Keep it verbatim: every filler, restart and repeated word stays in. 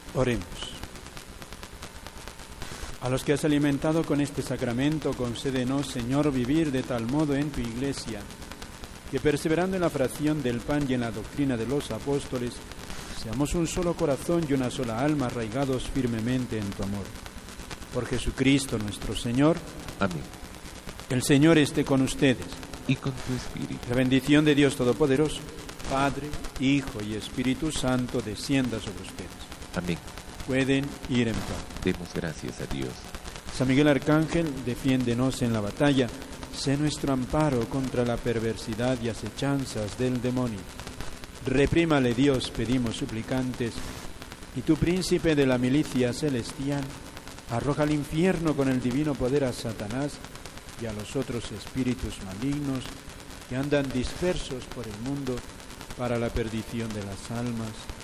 Oremos. A los que has alimentado con este sacramento, concédenos, Señor, vivir de tal modo en tu Iglesia, que perseverando en la fracción del pan y en la doctrina de los apóstoles, seamos un solo corazón y una sola alma, arraigados firmemente en tu amor. Por Jesucristo nuestro Señor. Amén. El Señor esté con ustedes. Y con tu espíritu. La bendición de Dios Todopoderoso, Padre, Hijo y Espíritu Santo, descienda sobre ustedes. Amén. Pueden ir en paz. Demos gracias a Dios. San Miguel Arcángel, defiéndenos en la batalla. Sé nuestro amparo contra la perversidad y acechanzas del demonio. Reprímale Dios, pedimos suplicantes, y tu príncipe de la milicia celestial, arroja al infierno con el divino poder a Satanás y a los otros espíritus malignos que andan dispersos por el mundo para la perdición de las almas.